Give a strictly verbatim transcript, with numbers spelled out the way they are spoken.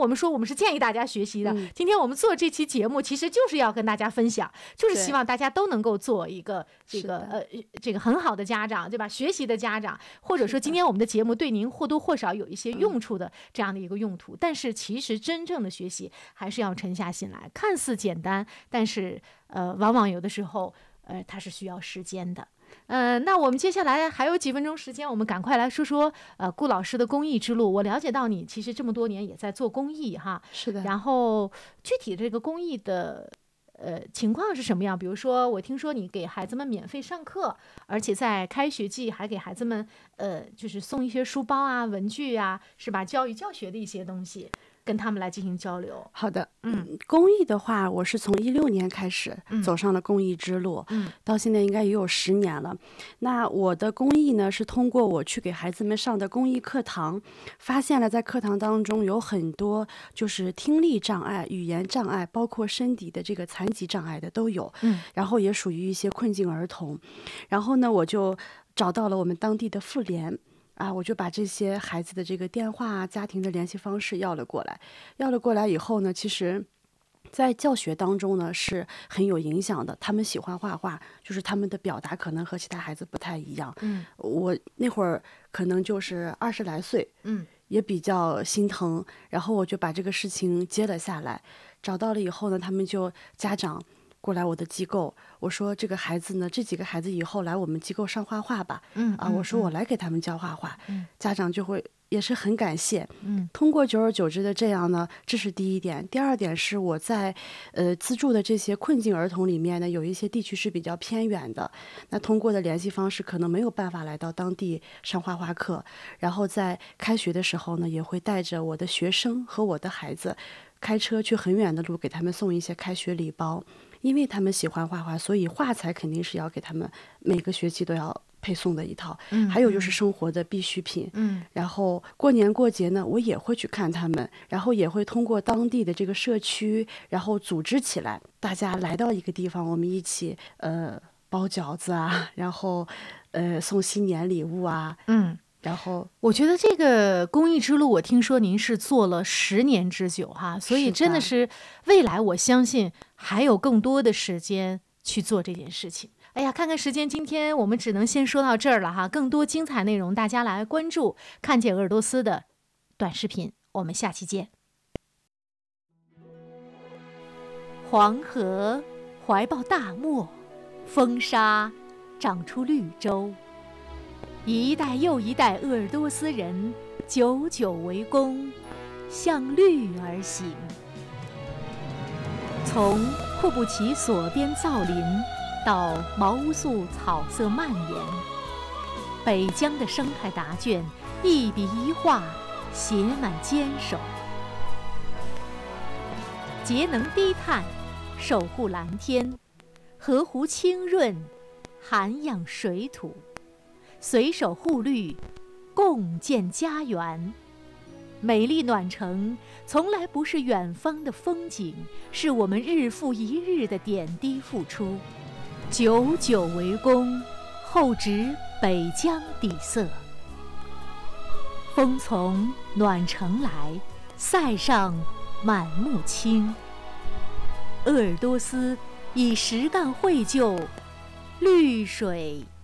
我们说我们是建议大家学习的， 嗯、 今天我们做这期节目其实就是要跟大家分享，就是希望大家都能够做一个这个呃这个很好的家长，对吧？学习的家长，或者说今天我们的节目对您或多或少有一些用处的这样的一个用途，嗯、但是其实真正的学习还是要沉下心来，看似简单，但是呃往往有的时候呃它是需要时间的。呃，那我们接下来还有几分钟时间，我们赶快来说说呃顾老师的公益之路。我了解到你其实这么多年也在做公益哈， 是的。 然后具体这个公益的呃情况是什么样？比如说，我听说你给孩子们免费上课，而且在开学季还给孩子们呃就是送一些书包啊、文具啊，是吧？教育教学的一些东西。跟他们来进行交流。 好的，嗯，公益的话，我是从一六年开始走上了公益之路， 嗯， 到现在应该也有十年了。那我的公益呢，是通过我去给孩子们上的公益课堂，发现了在课堂当中有很多就是听力障碍、语言障碍，包括身体的这个残疾障碍的都有， 嗯， 然后也属于一些困境儿童。然后呢，我就找到了我们当地的妇联。啊，我就把这些孩子的这个电话、家庭的联系方式要了过来。要了过来以后呢，其实在教学当中呢是很有影响的。他们喜欢画画，就是他们的表达可能和其他孩子不太一样。 嗯， 我那会儿可能就是二十来岁， 嗯， 也比较心疼，然后我就把这个事情接了下来。找到了以后呢，他们就家长过来我的机构，我说这个孩子呢，这几个孩子以后来我们机构上画画吧。 嗯啊，我说我来给他们教画画。 嗯， 家长就会也是很感谢。 嗯， 通过久而久之的这样呢，这是第一点。第二点是我在呃资助的这些困境儿童里面呢，有一些地区是比较偏远的，那通过的联系方式可能没有办法来到当地上画画课，然后在开学的时候呢，也会带着我的学生和我的孩子开车去很远的路给他们送一些开学礼包。因为他们喜欢画画，所以画材肯定是要给他们每个学期都要配送的一套。 嗯， 还有就是生活的必需品。 嗯， 然后过年过节呢，我也会去看他们，然后也会通过当地的这个社区，然后组织起来，大家来到一个地方，我们一起呃包饺子啊，然后呃送新年礼物啊。 嗯。 然后我觉得这个公益之路，我听说您是做了十年之久哈，所以真的是未来我相信还有更多的时间去做这件事情。哎呀，看看时间，今天我们只能先说到这儿了哈，更多精彩内容大家来关注看见鄂尔多斯的短视频，我们下期见。黄河怀抱大漠，风沙长出绿洲，一代又一代鄂尔多斯人久久为功，向绿而行。从库布齐所边造林到毛乌素草色蔓延，北疆的生态答卷一笔一画写满坚守。节能低碳，守护蓝天，河湖清润，涵养水土，随手护绿，共建家园。美丽暖城从来不是远方的风景，是我们日复一日的点滴付出。久久为功，厚植北疆底色。风从暖城来，塞上满目青。鄂尔多斯以实干绘就，绿水